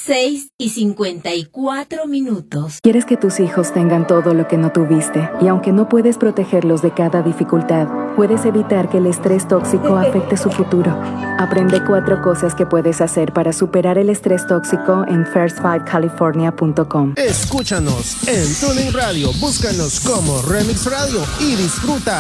6:54. Quieres que tus hijos tengan todo lo que no tuviste, y aunque no puedes protegerlos de cada dificultad, puedes evitar que el estrés tóxico afecte su futuro. Aprende 4 cosas que puedes hacer para superar el estrés tóxico en first5california.com. Escúchanos en TuneIn Radio, búscanos como Remix Radio y disfruta